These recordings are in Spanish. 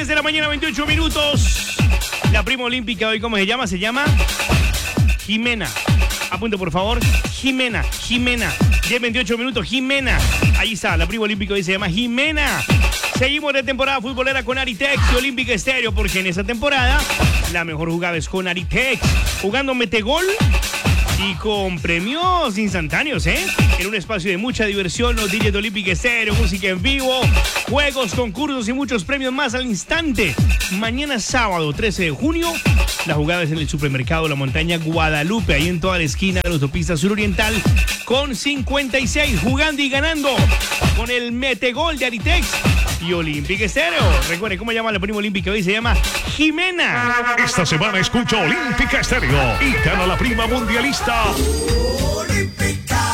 10 de la mañana, 28 minutos. La prima olímpica hoy, ¿cómo se llama? Se llama Jimena. Apunte, por favor. Jimena. 10, 28 minutos, Jimena. Ahí está, la prima olímpica hoy se llama Jimena. Seguimos de temporada futbolera con Aritex y Olímpica Estéreo, porque en esta temporada la mejor jugada es con Aritex. Jugando metegol y con premios instantáneos, en un espacio de mucha diversión, los DJs de Olímpica Estéreo, música en vivo, juegos, concursos y muchos premios más al instante. Mañana sábado 13 de junio, la jugada es en el supermercado La Montaña Guadalupe, ahí en toda la esquina de la autopista suroriental, con 56, jugando y ganando con el metegol de Aritex y Olímpica Estéreo. Recuerden cómo llama la prima olímpica hoy, se llama Jimena. Esta semana escucha Olímpica Estéreo y gana la prima mundialista. Olímpica.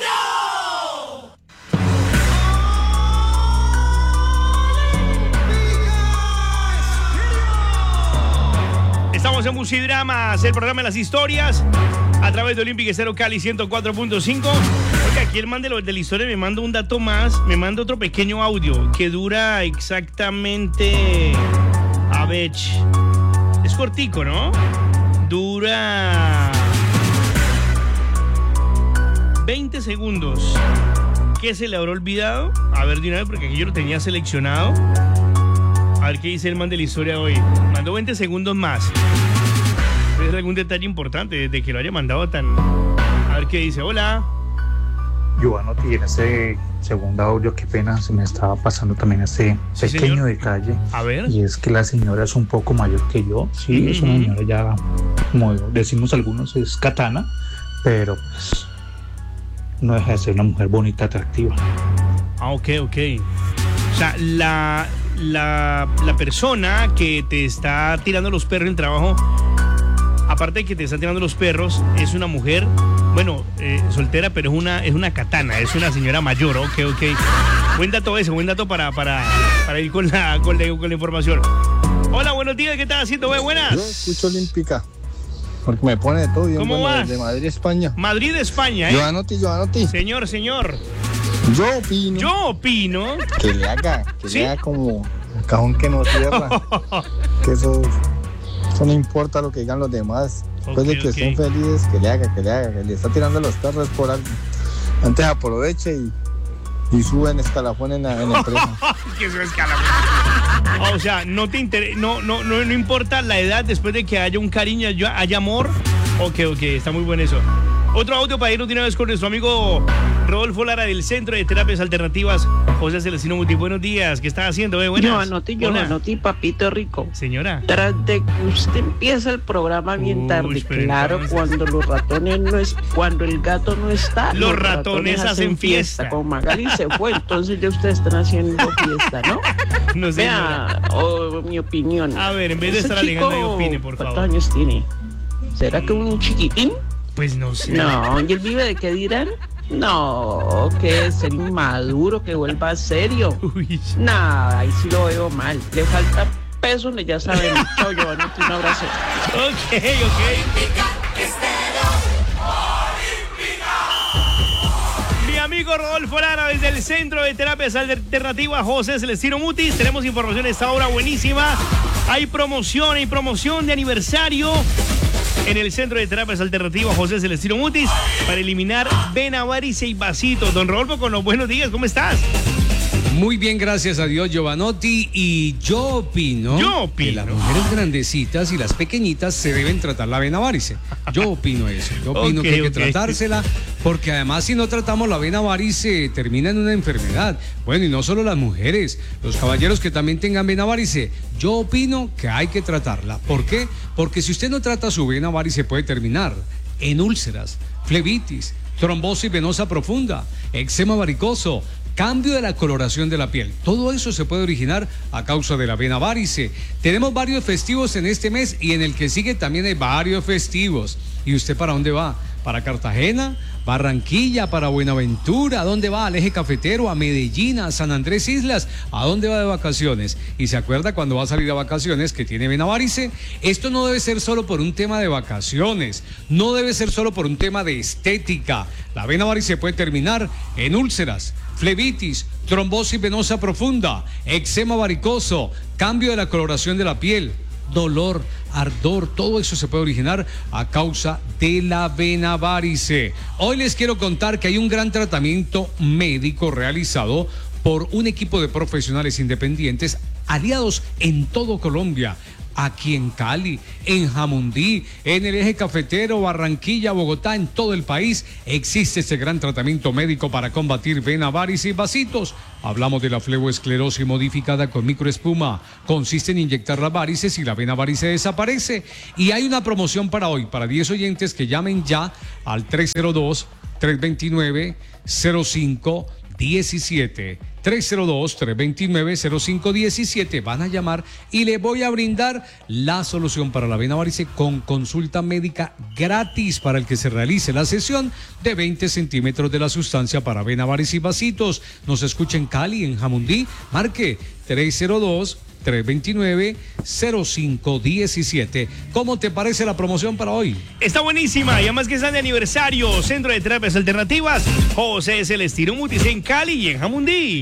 Estamos en Musidramas, el programa de las historias, a través de Olímpica Estéreo Cali 104.5. Oiga, aquí el man de la historia me manda un dato más, me manda otro pequeño audio que dura exactamente, a ver, es cortico, ¿no? Dura 20 segundos. ¿Qué se le habrá olvidado? A ver, de una vez, porque aquí yo lo tenía seleccionado. A ver qué dice el man de la historia hoy. Mandó 20 segundos más. ¿Es algún detalle importante desde que lo haya mandado tan...? A ver qué dice. Hola. Giovanni, en ese segundo audio, qué pena, se me estaba pasando también este pequeño detalle. A ver. Y es que la señora es un poco mayor que yo. Sí, es una señora ya, como decimos algunos, es katana, pero pues no deja de ser una mujer bonita, atractiva. Ah, ok. O sea, la persona que te está tirando los perros en el trabajo, aparte de que te está tirando los perros, es una mujer, bueno, soltera, pero es una katana, es una señora mayor. Ok. Buen dato ese, buen dato para ir con la información. Hola, buenos días, ¿qué estás haciendo? Buenas. Yo escucho Olímpica, porque me pone de todo bien. ¿Cómo vas? De Madrid, España. Madrid, España, Giovanni. Señor. Yo opino que le haga como el cajón que no cierra. Que eso no importa lo que digan los demás. Después de que estén felices, que le haga, que le está tirando los perros por algo. Antes aproveche y suben escalafón en la empresa. Que sube escalafón. O sea, no importa la edad, después de que haya un cariño, haya amor. Ok, está muy bueno eso. Otro audio para irnos de una vez con nuestro amigo Rodolfo Lara del Centro de Terapias Alternativas, José Celestino Muti. Buenos días, ¿qué está haciendo? Buenas. Giovanni, papito rico. Señora. Tras de que usted empieza el programa bien tarde, claro, cuando cuando el gato no está, los ratones hacen fiesta. Como Magali se fue, entonces ya ustedes están haciendo fiesta, ¿no? No sé. Vea, mi opinión. A ver, en vez de estar alegando, yo opine, por favor. ¿Cuántos años tiene? ¿Será que un chiquitín? Pues no sé. No, ¿y él vive de qué dirán? No, que es ser inmaduro, que vuelva serio. Nada, ahí sí lo veo mal. Le falta peso, ya saben. Chao, Giovanni, un abrazo. Ok. Mi amigo Rodolfo Lara desde el Centro de Terapias Alternativas José Celestino Mutis. Tenemos información a esta hora buenísima. Hay promoción de aniversario en el Centro de Terapias Alternativas José Celestino Mutis para eliminar vena, varice y vasitos. Don Rodolfo, con los buenos días, ¿cómo estás? Muy bien, gracias a Dios, Giovanotti. Y yo opino que las mujeres grandecitas y las pequeñitas se deben tratar la vena varice. Yo opino eso. Yo opino que hay que tratársela, porque además si no tratamos la vena varice termina en una enfermedad. Bueno, y no solo las mujeres, los caballeros que también tengan vena varice, yo opino que hay que tratarla. ¿Por qué? Porque si usted no trata su vena varice puede terminar en úlceras, flebitis, trombosis venosa profunda, eczema varicoso, cambio de la coloración de la piel. Todo eso se puede originar a causa de la vena varice. Tenemos varios festivos en este mes y en el que sigue también hay varios festivos. ¿Y usted para dónde va? ¿Para Cartagena? Barranquilla, para Buenaventura, ¿a dónde va? Al Eje Cafetero, a Medellín, a San Andrés Islas, ¿a dónde va de vacaciones? Y se acuerda cuando va a salir a vacaciones que tiene vena varice. Esto no debe ser solo por un tema de vacaciones, no debe ser solo por un tema de estética. La vena varice puede terminar en úlceras, flebitis, trombosis venosa profunda, eczema varicoso, cambio de la coloración de la piel, dolor, ardor, todo eso se puede originar a causa de la vena varice. Hoy les quiero contar que hay un gran tratamiento médico realizado por un equipo de profesionales independientes aliados en todo Colombia. Aquí en Cali, en Jamundí, en el eje cafetero, Barranquilla, Bogotá, en todo el país, existe este gran tratamiento médico para combatir vena, varice y vasitos. Hablamos de la fleboesclerosis modificada con microespuma. Consiste en inyectar las varices y la vena varice desaparece. Y hay una promoción para hoy, para 10 oyentes que llamen ya al 302-329-0517. 302-329-0517. Van a llamar y le voy a brindar la solución para la vena varice con consulta médica gratis para el que se realice la sesión de 20 centímetros de la sustancia para vena varice y vasitos. Nos escucha en Cali, en Jamundí. Marque 302-329-0517. ¿Cómo te parece la promoción para hoy? Está buenísima y además que están de aniversario. Centro de Terapias Alternativas José Celestino Mutis en Cali y en Jamundí.